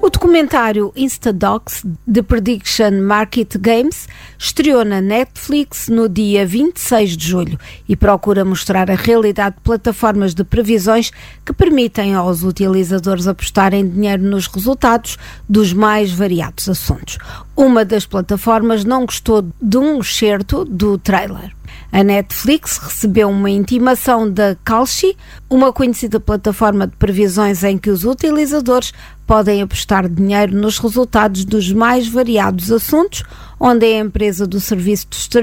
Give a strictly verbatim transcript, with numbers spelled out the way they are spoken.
O documentário Instadocs, The Prediction Market Games, estreou na Netflix no dia vinte e seis de julho e procura mostrar a realidade de plataformas de previsões que permitem aos utilizadores apostarem dinheiro nos resultados dos mais variados assuntos. Uma das plataformas não gostou de um excerto do trailer. A Netflix recebeu uma intimação da Kalshi, uma conhecida plataforma de previsões em que os utilizadores podem apostar dinheiro nos resultados dos mais variados assuntos, onde a empresa do serviço de